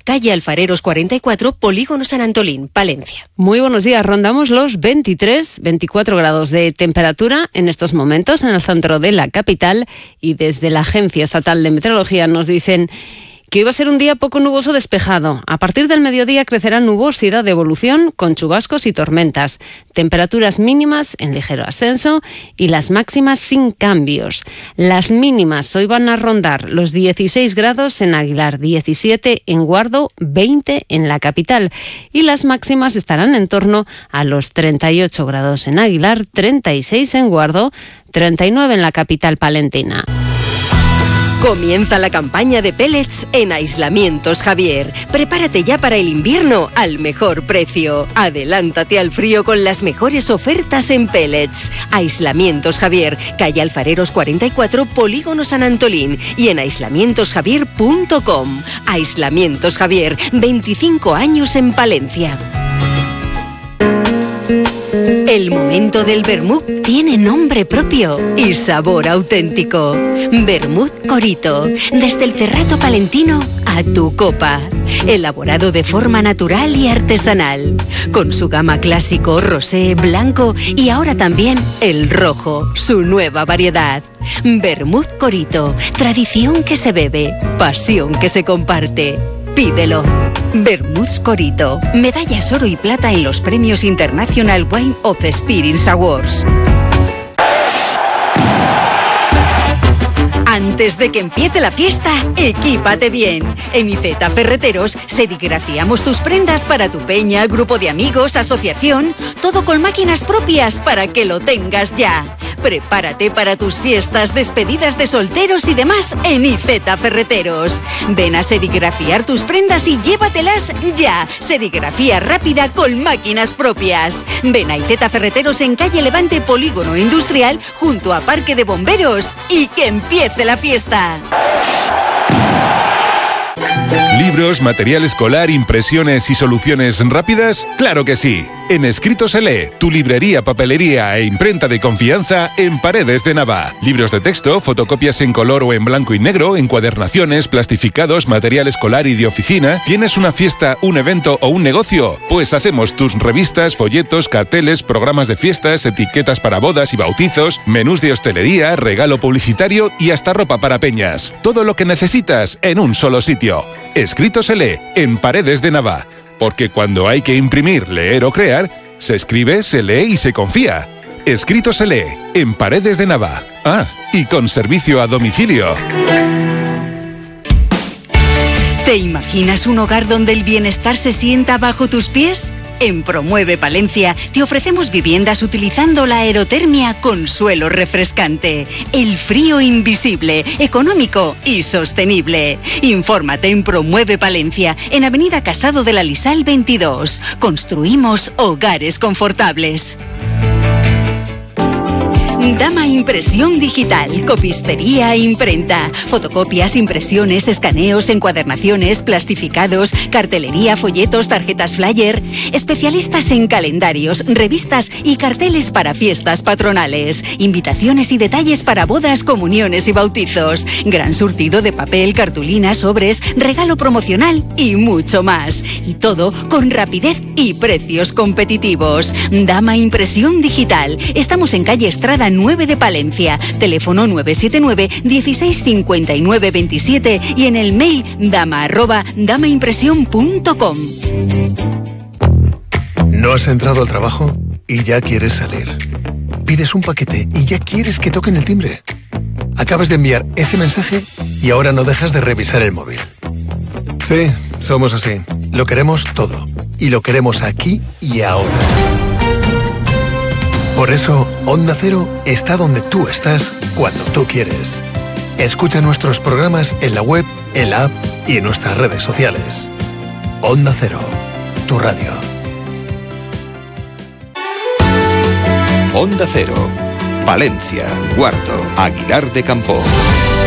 calle Alfareros 44, Polígono San Antolín, Palencia. Muy buenos días, rondamos los 23-24 grados de temperatura en estos momentos en el centro de la capital, y desde la Agencia Estatal de Meteorología nos dicen que hoy va a ser un día poco nuboso despejado. A partir del mediodía crecerá nubosidad de evolución con chubascos y tormentas. Temperaturas mínimas en ligero ascenso y las máximas sin cambios. Las mínimas hoy van a rondar los 16 grados en Aguilar, 17 en Guardo, 20 en la capital. Y las máximas estarán en torno a los 38 grados en Aguilar, 36 en Guardo, 39 en la capital palentina. Comienza la campaña de pellets en Aislamientos Javier. Prepárate ya para el invierno al mejor precio. Adelántate al frío con las mejores ofertas en pellets. Aislamientos Javier, calle Alfareros 44, Polígono San Antolín, y en aislamientosjavier.com. Aislamientos Javier, 25 años en Palencia. El momento del vermut tiene nombre propio y sabor auténtico. Vermut Corito, desde el Cerrato palentino a tu copa. Elaborado de forma natural y artesanal, con su gama clásico, rosé, blanco y ahora también el rojo, su nueva variedad. Vermut Corito, tradición que se bebe, pasión que se comparte. Pídelo. Vermut Corito, medallas oro y plata en los premios International Wine of the Spirits Awards. Antes de que empiece la fiesta, equípate bien. En Iceta Ferreteros serigrafiamos tus prendas para tu peña, grupo de amigos, asociación, todo con máquinas propias para que lo tengas ya. Prepárate para tus fiestas, despedidas de solteros y demás en Iceta Ferreteros. Ven a serigrafiar tus prendas y llévatelas ya. Serigrafía rápida con máquinas propias. Ven a Iceta Ferreteros en calle Levante, Polígono Industrial, junto a Parque de Bomberos, y que empiece la fiesta. ¿Libros, material escolar, impresiones y soluciones rápidas? ¡Claro que sí! En Escrito se lee, tu librería, papelería e imprenta de confianza en Paredes de Nava. Libros de texto, fotocopias en color o en blanco y negro, encuadernaciones, plastificados, material escolar y de oficina. ¿Tienes una fiesta, un evento o un negocio? Pues hacemos tus revistas, folletos, carteles, programas de fiestas, etiquetas para bodas y bautizos, menús de hostelería, regalo publicitario y hasta ropa para peñas. Todo lo que necesitas en un solo sitio. Escrito se lee en Paredes de Nava. Porque cuando hay que imprimir, leer o crear, se escribe, se lee y se confía. Escrito se lee en Paredes de Nava. Ah, y con servicio a domicilio. ¿Te imaginas un hogar donde el bienestar se sienta bajo tus pies? En Promueve Palencia te ofrecemos viviendas utilizando la aerotermia con suelo refrescante. El frío invisible, económico y sostenible. Infórmate en Promueve Palencia, en Avenida Casado de la Lisal 22. Construimos hogares confortables. Dama Impresión Digital, copistería e imprenta, fotocopias, impresiones, escaneos, encuadernaciones, plastificados, cartelería, folletos, tarjetas flyer, especialistas en calendarios, revistas y carteles para fiestas patronales, invitaciones y detalles para bodas, comuniones y bautizos, gran surtido de papel, cartulinas, sobres, regalo promocional y mucho más. Y todo con rapidez y precios competitivos. Dama Impresión Digital, estamos en calle Estrada 9 de Palencia, teléfono 979 16 59 27 y en el mail dama@damaimpresión.com. ¿No has entrado al trabajo y ya quieres salir? ¿Pides un paquete y ya quieres que toquen el timbre? Acabas de enviar ese mensaje y ahora no dejas de revisar el móvil. Sí, somos así. Lo queremos todo. Y lo queremos aquí y ahora. Por eso, Onda Cero está donde tú estás cuando tú quieres. Escucha nuestros programas en la web, en la app y en nuestras redes sociales. Onda Cero, tu radio. Onda Cero, Palencia, Guardo, Aguilar de Campoo.